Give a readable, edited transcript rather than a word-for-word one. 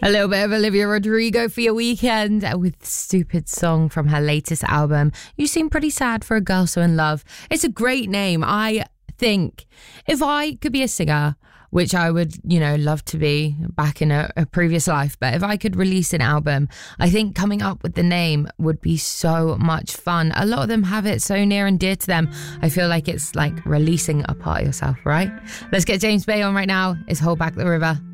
A little bit of Olivia Rodrigo for your weekend with Stupid Song from her latest album. You seem pretty sad for a girl so in love. It's a great name. I think if I could be a singer, which I would, love to be back in a previous life, but if I could release an album, I think coming up with the name would be so much fun. A lot of them have it so near and dear to them. I feel like it's like releasing a part of yourself, right? Let's get James Bay on right now. It's Hold Back the River.